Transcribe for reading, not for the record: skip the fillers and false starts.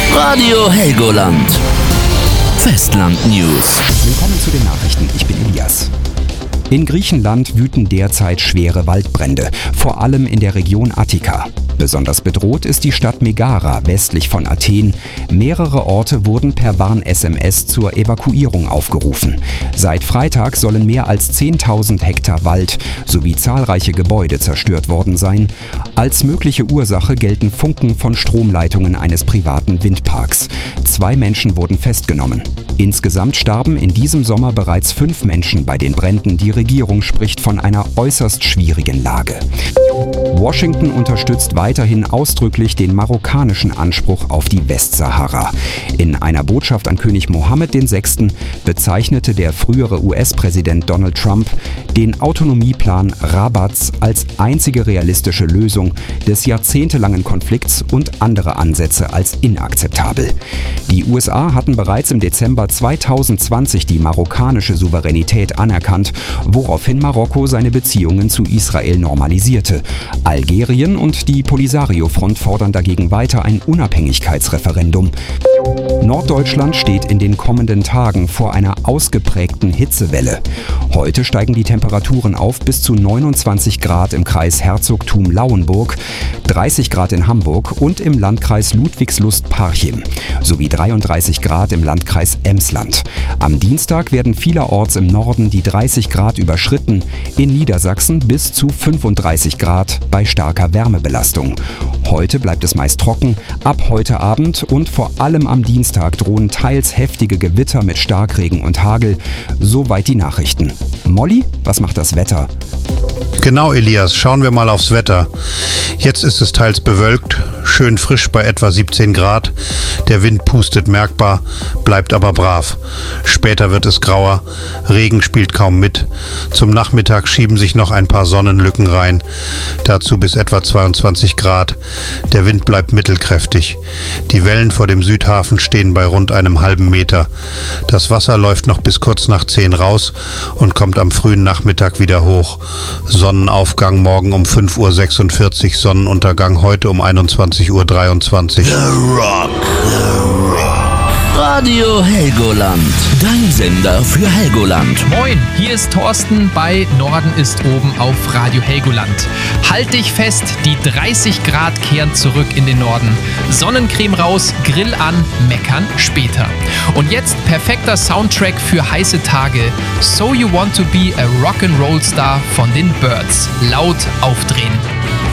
Radio Helgoland. Festland News. Willkommen zu den Nachrichten. Ich bin Elias. In Griechenland wüten derzeit schwere Waldbrände, vor allem in der Region Attika. Besonders bedroht ist die Stadt Megara westlich von Athen. Mehrere Orte wurden per Warn-SMS zur Evakuierung aufgerufen. Seit Freitag sollen mehr als 10.000 Hektar Wald sowie zahlreiche Gebäude zerstört worden sein. Als mögliche Ursache gelten Funken von Stromleitungen eines privaten Windparks. 2 Menschen wurden festgenommen. Insgesamt starben in diesem Sommer bereits 5 Menschen bei den Bränden. Die Regierung spricht von einer äußerst schwierigen Lage. Washington unterstützt weiterhin ausdrücklich den marokkanischen Anspruch auf die Westsahara. In einer Botschaft an König Mohammed VI. Bezeichnete der frühere US-Präsident Donald Trump den Autonomieplan Rabats als einzige realistische Lösung des jahrzehntelangen Konflikts und andere Ansätze als inakzeptabel. Die USA hatten bereits im Dezember 2020 die marokkanische Souveränität anerkannt, woraufhin Marokko seine Beziehungen zu Israel normalisierte. Algerien und die Polisario-Front fordern dagegen weiter ein Unabhängigkeitsreferendum. Norddeutschland steht in den kommenden Tagen vor einer ausgeprägten Hitzewelle. Heute steigen die Temperaturen auf bis zu 29 Grad im Kreis Herzogtum-Lauenburg, 30 Grad in Hamburg und im Landkreis Ludwigslust-Parchim sowie 33 Grad im Landkreis Emsland. Am Dienstag werden vielerorts im Norden die 30 Grad überschritten, in Niedersachsen bis zu 35 Grad bei starker Wärmebelastung. Heute bleibt es meist trocken, ab heute Abend und vor allem am Dienstag drohen teils heftige Gewitter mit Starkregen und Hagel. Soweit die Nachrichten. Molly, was macht das Wetter? Genau, Elias, schauen wir mal aufs Wetter. Jetzt ist es teils bewölkt, schön frisch bei etwa 17 Grad. Der Wind pustet merkbar, bleibt aber brav. Später wird es grauer, Regen spielt kaum mit. Zum Nachmittag schieben sich noch ein paar Sonnenlücken rein. Dazu bis etwa 22 Grad. Der Wind bleibt mittelkräftig. Die Wellen vor dem Südhafen stehen bei rund einem halben Meter. Das Wasser läuft noch bis kurz nach 10 raus und kommt am frühen Nachmittag wieder hoch. Sonnenaufgang morgen um 5:46 Uhr, Sonnenuntergang heute um 21:23 Uhr. The Rock. Radio Helgoland. Dein Sender für Helgoland. Moin, hier ist Thorsten bei Norden ist oben auf Radio Helgoland. Halt dich fest, die 30 Grad kehren zurück in den Norden. Sonnencreme raus, Grill an, meckern später. Und jetzt perfekter Soundtrack für heiße Tage. So You Want to Be a Rock'n'Roll Star von den Birds. Laut aufdrehen.